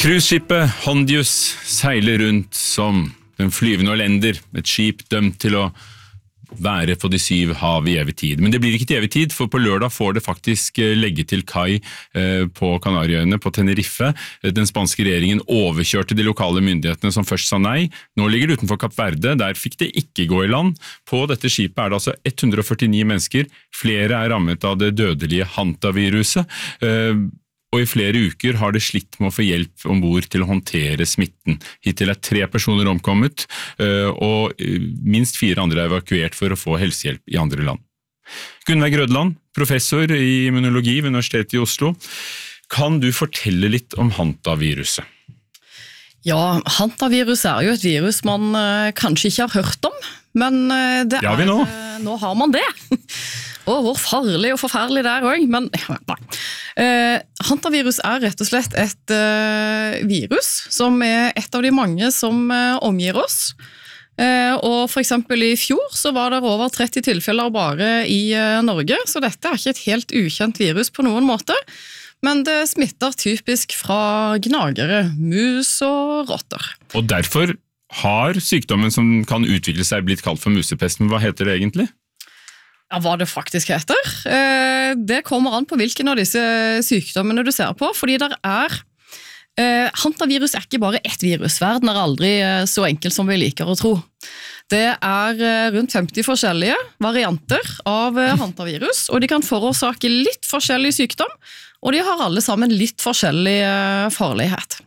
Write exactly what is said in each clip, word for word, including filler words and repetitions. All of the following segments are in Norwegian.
Cruiseskipet Hondius seiler rundt som den flyvende Orlender, et skip dømt til å være på de syv hav i evig tid. Men det blir ikke til evig tid, for på lørdag får det faktisk legge til kai på Kanariøyene, på Tenerife. Den spanske regjeringen overkjørte de lokale myndighetene som først sa nei. Nå ligger det utenfor Kapp Verde, der fikk det ikke gå i land. På dette skipet er det altså ett hundre og førtini mennesker. Flere er rammet av det dødelige hantaviruset. Og i flere uker har det slitt med å få hjelp ombord til å håndtere smitten. Hittil er tre personer omkommet, og minst fire andre er evakuert for å få helsehjelp i andre land. Gunnveig Rødland, professor i immunologi ved Universitetet i Oslo. Kan du fortelle litt om hantaviruset? Ja, hantaviruset er jo et virus man uh, kanskje ikke har hørt om, men uh, det ja, vi nå. er, uh, nå har man det. Og hvor farlig og forferdelig det er også, men nei. Uh, hantavirus er rett og slett et uh, virus som er et av de mange som uh, omgir oss. Uh, og for eksempel i fjor så var det over tretti tilfeller bare i uh, Norge, så dette er ikke et helt ukjent virus på noen måte. Men det smitter typisk fra gnagere, mus og rotter. Og derfor har sykdommen som kan utvikle seg blitt kalt for musepest, men hva heter det egentlig? Ja, hva det faktisk heter? Det kommer an på hvilken av disse sykdommene du ser på, fordi der er hantavirus er ikke bare ett virus. Verden er aldri så enkel som vi liker å tro. Det er rundt femti forskjellige varianter av hantavirus, og de kan forårsake litt forskjellig sykdom, og de har alle sammen litt forskjellig farlighet.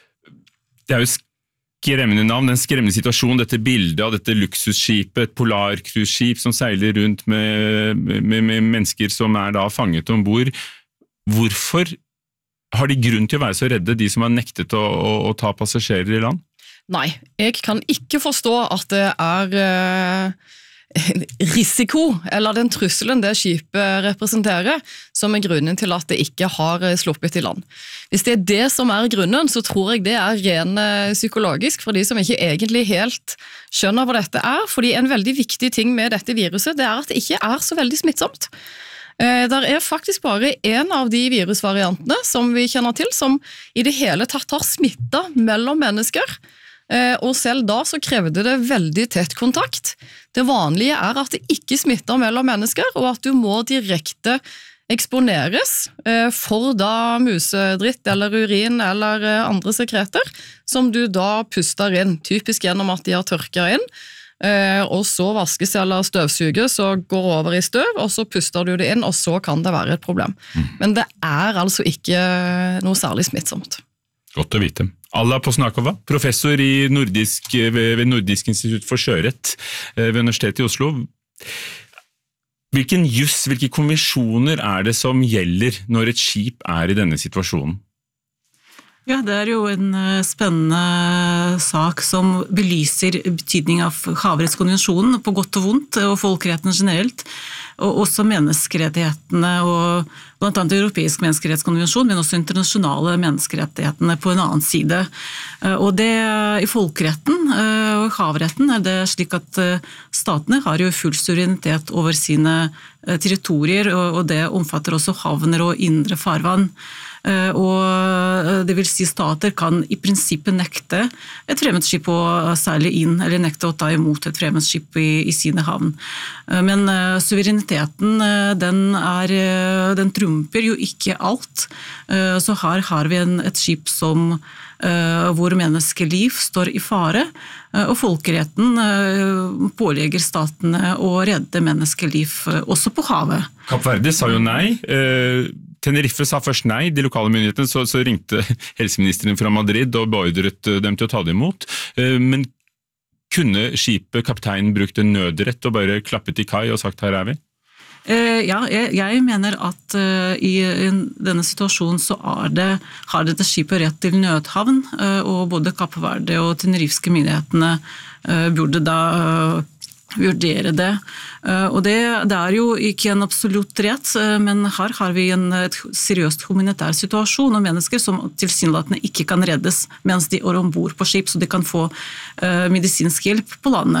Det er jo skremmende navn, en skremmende situasjon, dette bildet av dette luksusskipet, et polarcruiseskip som seiler rundt med, med, med mennesker som er da fanget ombord. Hvorfor har de grunn til å være så redde, de som har nektet å, å, å ta passasjerer i land? Nei, jeg kan ikke forstå at det er uh, risiko, eller den trusselen det skipet representerer, som er grunnen til at det ikke har sluppet i land. Hvis det er det som er grunnen, så tror jeg det er ren psykologisk for de som ikke egentlig helt skjønner hva dette er, fordi en veldig viktig ting med dette viruset, det er at det ikke er så veldig smittsomt. Der er faktisk bare en av de virusvariantene som vi kjenner til, som i det hele tatt har smittet mellom mennesker, og selv da så krevde det veldig tett kontakt. Det vanlige er at det ikke smitter mellom mennesker, og at du må direkte eksponeres for da musedritt eller urin eller andre sekreter, som du da puster inn, typisk gjennom at de har tørket inn, og så vaskes eller støvsuges og går over i støv, og så puster du det inn, og så kan det være et problem. Men det er altså ikke noe særlig smittsomt. Godt å vite. Alla Posnakova, professor i nordisk, ved Nordisk institutt for sjørett ved Universitetet i Oslo. Hvilken juss, hvilke konvensjoner er det som gjelder når et skip er i denne situasjonen? Ja, det er jo en spennende sak som belyser betydningen av havrettskonvensjonen på godt og vondt, og folkeretten generelt, og også menneskerettighetene, og blant annet europeisk menneskerettskonvensjon, men også internasjonale menneskerettighetene på en annen side. Og det i folkeretten og i havretten er det slik at statene har jo full suverenitet over sine territorier, og det omfatter også havner og indre farvann. Og det vil si stater kan i prinsippet nekte et fremmedskip å seile inn, eller nekte å ta imot et fremmedskip i, i sine havn. Men suvereniteten, den, er, den trumper jo ikke alt. Så her har vi en, et skip som hvor menneskeliv står i fare, og folkeretten pålegger statene å redde menneskeliv også på havet. Kapp Verde sa jo nei. Tenerife sa først nei, de lokale myndighetene, så, så ringte helseministeren fra Madrid og beordret dem til å ta det imot. Men kunne skipet, kapteinen, brukt en nødrett og bare klappet i kai og sagt her er vi? Ja, jeg, jeg mener at uh, i, i denne situasjonen så er det, har dette skipet rett til nødhavn, uh, og både Kapp Verde og tenerifske myndighetene uh, burde da uh, vurdere det. Uh, og det, det er jo ikke en absolutt rett, uh, men her har vi en et seriøst humanitær situasjon og mennesker som tilsynelatende ikke kan reddes mens de er ombord på skip, så de kan få uh, medisinsk hjelp på landet.